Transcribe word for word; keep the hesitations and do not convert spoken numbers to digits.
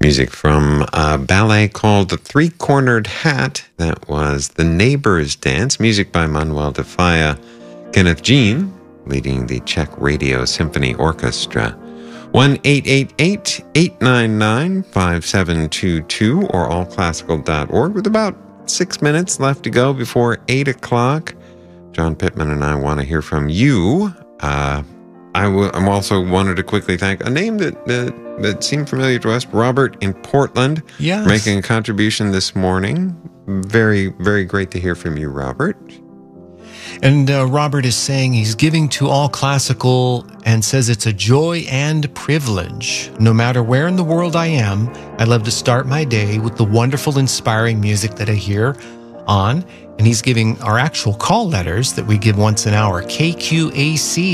Music from a ballet called The Three-Cornered Hat. That was The Neighbor's Dance. Music by Manuel de Falla. Kenneth Jean, leading the Czech Radio Symphony Orchestra. one eight eight eight, eight nine nine, five seven two two or all classical dot org with about six minutes left to go before eight o'clock. John Pittman and I want to hear from you. Uh, I w- I'm also wanted to quickly thank a name that, that, that seemed familiar to us, Robert in Portland, yes. making a contribution this morning. Very, very great to hear from you, Robert. And uh, Robert is saying he's giving to All Classical and says it's a joy and privilege. No matter where in the world I am, I love to start my day with the wonderful, inspiring music that I hear on. And he's giving our actual call letters that we give once an hour, K Q A C